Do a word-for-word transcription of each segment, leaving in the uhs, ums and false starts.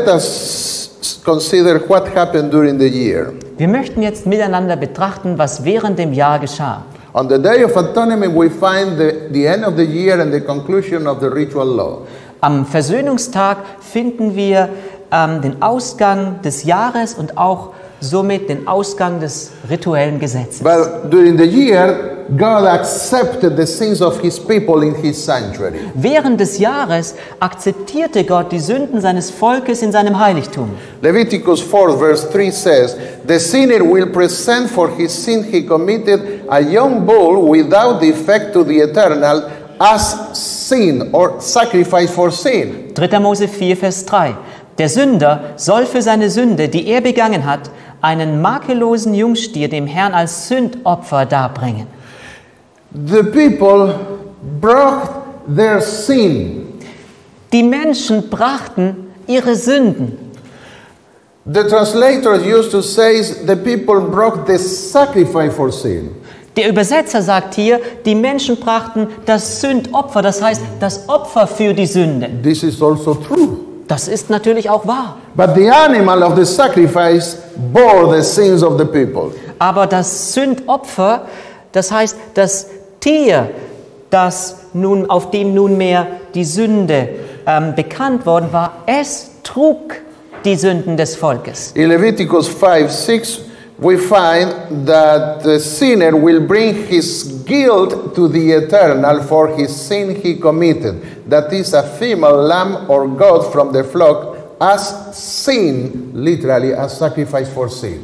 us consider what happened during the year. Wir möchten jetzt miteinander betrachten, was während dem Jahr geschah. On the Day of Atonement, we find the, the end of the year and the conclusion of the ritual law. Am Versöhnungstag finden wir ähm, den Ausgang des Jahres und auch somit den Ausgang des rituellen Gesetzes. But during the year, God accepted the sins of his people in his sanctuary. Während des Jahres akzeptierte Gott die Sünden seines Volkes in seinem Heiligtum. Leviticus four verse three says, "The sinner will present for his sin he committed a young bull without defect to the Eternal as sin or sacrifice for sin." dritter Mose vier, Vers drei. Der Sünder soll für seine Sünde, die er begangen hat, einen makellosen Jungstier dem Herrn als Sündopfer darbringen. The people brought their sin. Die Menschen brachten ihre Sünden. The translators used to say the people brought the sacrifice for sin. Der Übersetzer sagt hier, die Menschen brachten das Sündopfer, das heißt das Opfer für die Sünde. This is also true. Das ist natürlich auch wahr. But the animal of the sacrifice bore the sins of the people. Aber das Sündopfer, das heißt das Tier, das nun, auf dem nunmehr die Sünde ähm, bekannt worden war, es trug die Sünden des Volkes. In Leviticus five six, we find that the sinner will bring his guilt to the Eternal for his sin he committed. That is a female lamb or goat from the flock as sin, literally as sacrifice for sin.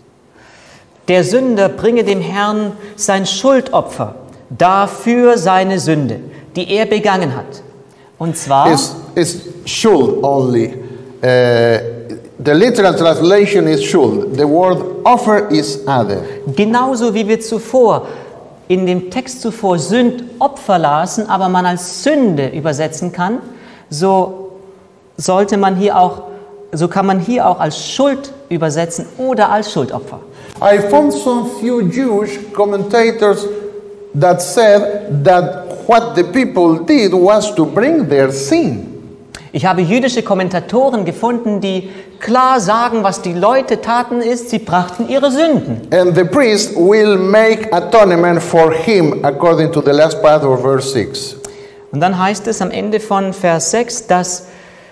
Der Sünder bringe dem Herrn sein Schuldopfer dafür seine Sünde, die er begangen hat. Und zwar It's, it's should only. Uh, the literal translation is should. The word offer is added. genauso wie wir zuvor in dem Text zuvor Sündopfer lasen, aber man als Sünde übersetzen kann, so sollte man hier auch, so kann man hier auch als Schuld übersetzen oder als Schuldopfer. I found some few Jewish commentators that said that what the people did was to bring their sin. Ich habe jüdische Kommentatoren gefunden, die klar sagen, was die Leute taten ist, sie brachten ihre Sünden. And the priest will make atonement for him, according to the last part of verse six. Und dann heißt es am Ende von Vers sechs, dass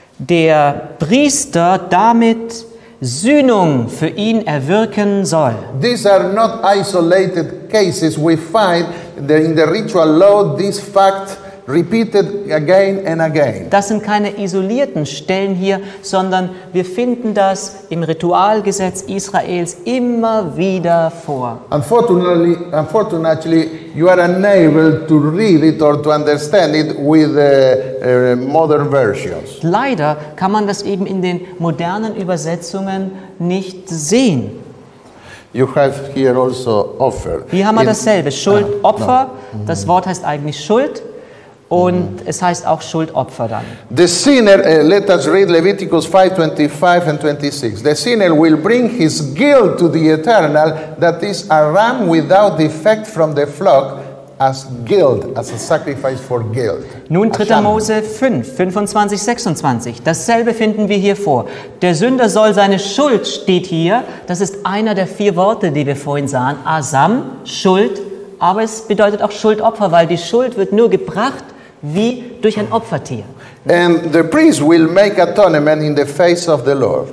der Priester damit Sühnung für ihn erwirken soll. These are not isolated cases. We find that in the ritual law this fact repeated again and again. Das sind keine isolierten Stellen hier, sondern wir finden das im Ritualgesetz Israels immer wieder vor. Unfortunately, unfortunately, you are unable to read it or to understand it with uh, uh, modern versions. Leider kann man das eben in den modernen Übersetzungen nicht sehen. You have here also offer. Hier haben wir In- dasselbe, Schuld, Ah, Opfer. Das Wort heißt eigentlich Schuld und es heißt auch Schuldopfer dann. The sinner, uh, let us read Leviticus five twenty-five and twenty-six. The sinner will bring his guilt to the Eternal, that is a ram without defect from the flock, as guilt, as a sacrifice for guilt. Nun A dritter sham. Mose fünf, fünfundzwanzig, sechsundzwanzig. Dasselbe finden wir hier vor. Der Sünder soll seine Schuld, steht hier. Das ist einer der vier Worte, die wir vorhin sahen. Asam, Schuld, aber es bedeutet auch Schuldopfer, weil die Schuld wird nur gebracht wie durch ein Opfertier. And the priest will make atonement in the face of the Lord.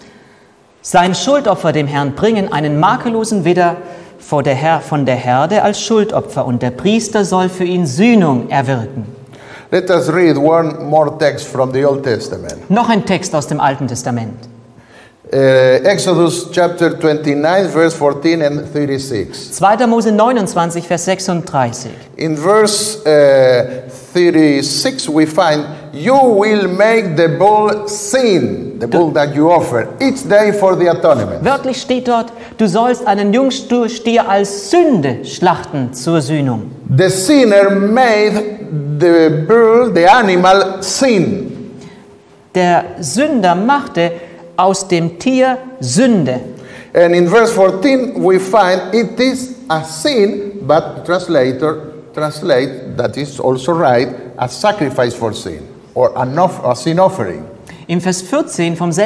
Sein Schuldopfer dem Herrn bringen, einen makellosen Widder vor der Her- von der Herde als Schuldopfer, und der Priester soll für ihn Sühnung erwirken. Let us read one more text from the Old Testament. Noch ein Text aus dem Alten Testament. Uh, Exodus chapter twenty-nine, verse fourteen and thirty-six. zweiter Mose neunundzwanzig, Vers sechsunddreißig. In verse uh, thirty-six, we find, you will make the bull sin, the bull that you offer, each day for the atonement. Wörtlich steht dort, du sollst einen Jungstier als Sünde schlachten zur Sühnung. The sinner made the bull, the animal, sin. Der Sünder machte aus dem Tier Sünde. And in verse fourteen, we find it is a sin, but translator translate that is also right, a sacrifice for sin, or an off- a sin offering. Im Vers vierzehn vom